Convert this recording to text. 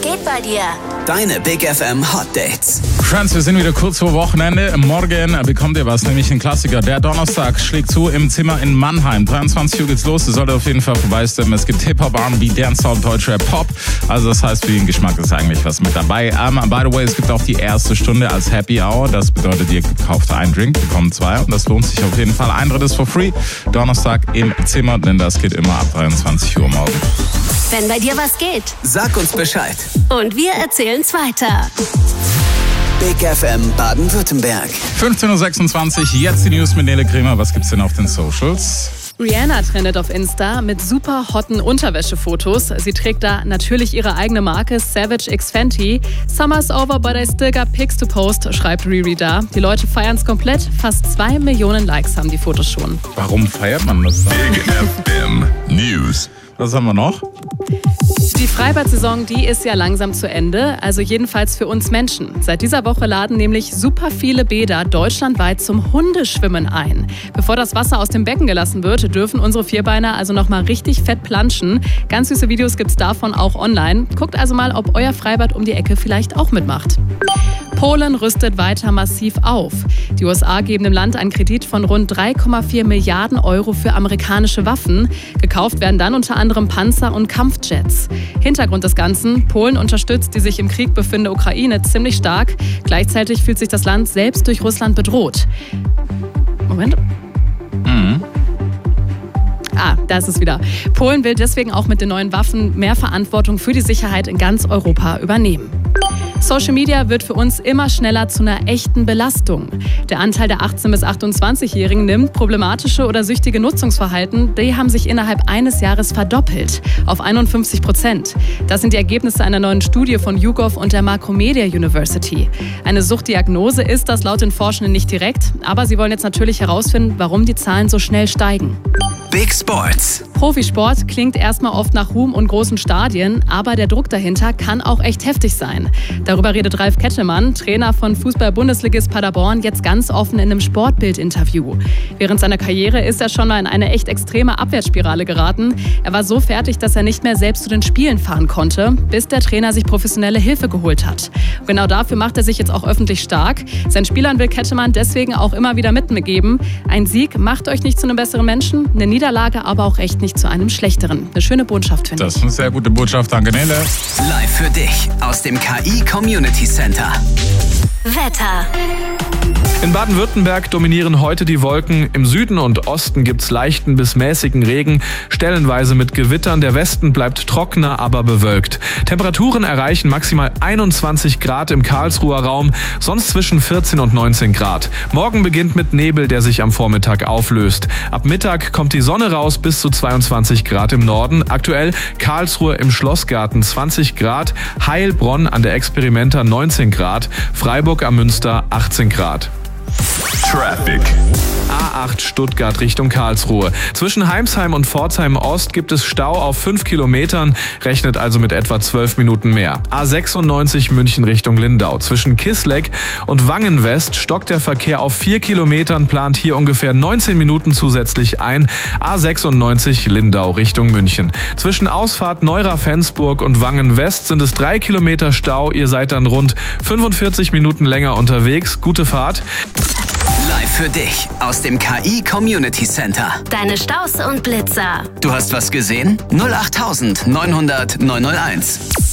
geht bei dir? Deine Big FM Hot Dates. Friends, wir sind wieder kurz vor Wochenende. Morgen bekommt ihr was, nämlich ein Klassiker. Der Donnerstag schlägt zu im Zimmer in Mannheim. 23 Uhr geht's los. Ihr solltet auf jeden Fall vorbeistimmen. Es gibt Hip-Hop, R&B, Dancehall, Deutschrap, Pop. Also das heißt, für den Geschmack ist eigentlich was mit dabei. By the way, es gibt auch die erste Stunde als Happy Hour. Das bedeutet, ihr kauft einen Drink, bekommt 2. Und das lohnt sich auf jeden Fall. Eintritt ist for free. Donnerstag im Zimmer, denn das geht immer ab 23 Uhr morgen. Wenn bei dir was geht, Sag uns Bescheid. und wir erzählen's weiter. Big FM Baden-Württemberg. 15.26 Uhr, jetzt die News mit Nele Kremer. Was gibt's denn auf den Socials? Rihanna trendet auf Insta mit super hotten Unterwäschefotos. Sie trägt da natürlich ihre eigene Marke, Savage X Fenty. Summer's over, but I still got pics to post, schreibt Riri da. Die Leute feiern's komplett. Fast 2 Millionen Likes haben die Fotos schon. Warum feiert man das dann? Big FM News. Was haben wir noch? Die Freibad-Saison, die ist ja langsam zu Ende, also jedenfalls für uns Menschen. Seit dieser Woche laden nämlich super viele Bäder deutschlandweit zum Hundeschwimmen ein. Bevor das Wasser aus dem Becken gelassen wird, dürfen unsere Vierbeiner also nochmal richtig fett planschen. Ganz süße Videos gibt's davon auch online. Guckt also mal, ob euer Freibad um die Ecke vielleicht auch mitmacht. Polen rüstet weiter massiv auf. Die USA geben dem Land einen Kredit von rund 3,4 Milliarden Euro für amerikanische Waffen. Gekauft werden dann unter anderem Panzer und Kampfjets. Hintergrund des Ganzen: Polen unterstützt die sich im Krieg befindende Ukraine ziemlich stark. Gleichzeitig fühlt sich das Land selbst durch Russland bedroht. Moment. Da ist es wieder. Polen will deswegen auch mit den neuen Waffen mehr Verantwortung für die Sicherheit in ganz Europa übernehmen. Social Media wird für uns immer schneller zu einer echten Belastung. Der Anteil der 18- bis 28-Jährigen nimmt. Problematische oder süchtige Nutzungsverhalten, die haben sich innerhalb eines Jahres verdoppelt auf 51%. Das sind die Ergebnisse einer neuen Studie von YouGov und der Macromedia University. Eine Suchtdiagnose ist das laut den Forschenden nicht direkt, aber sie wollen jetzt natürlich herausfinden, warum die Zahlen so schnell steigen. Big Sports. Profisport klingt erstmal oft nach Ruhm und großen Stadien, aber der Druck dahinter kann auch echt heftig sein. Darüber redet Ralf Kettemann, Trainer von Fußball-Bundesligist Paderborn, jetzt ganz offen in einem Sportbild-Interview. Während seiner Karriere ist er schon mal in eine echt extreme Abwärtsspirale geraten. Er war so fertig, dass er nicht mehr selbst zu den Spielen fahren konnte, bis der Trainer sich professionelle Hilfe geholt hat. Und genau dafür macht er sich jetzt auch öffentlich stark. Seinen Spielern will Kettemann deswegen auch immer wieder mitgeben: Ein Sieg macht euch nicht zu einem besseren Menschen, eine Niederlage aber auch echt nicht zu einem schlechteren. Eine schöne Botschaft, finde ich. Das ist eine sehr gute Botschaft, danke Nele. Live für dich aus dem KI Community Center. Wetter. In Baden-Württemberg dominieren heute die Wolken. Im Süden und Osten gibt's leichten bis mäßigen Regen, stellenweise mit Gewittern. Der Westen bleibt trockener, aber bewölkt. Temperaturen erreichen maximal 21 Grad im Karlsruher Raum, sonst zwischen 14 und 19 Grad. Morgen beginnt mit Nebel, der sich am Vormittag auflöst. Ab Mittag kommt die Sonne raus, bis zu 22 Grad im Norden. Aktuell Karlsruhe im Schlossgarten 20 Grad, Heilbronn an der Experimenta 19 Grad, Freiburg am Münster 18 Grad. Traffic. A8 Stuttgart Richtung Karlsruhe. Zwischen Heimsheim und Pforzheim Ost gibt es Stau auf 5 Kilometern, rechnet also mit etwa 12 Minuten mehr. A96 München Richtung Lindau. Zwischen Kisleck und Wangen West stockt der Verkehr auf 4 Kilometern, plant hier ungefähr 19 Minuten zusätzlich ein. A96 Lindau Richtung München. Zwischen Ausfahrt Neura-Flensburg und Wangen West sind es 3 Kilometer Stau. Ihr seid dann rund 45 Minuten länger unterwegs. Gute Fahrt. Live für dich aus dem KI Community Center. Deine Staus und Blitzer. Du hast was gesehen? 08900 901.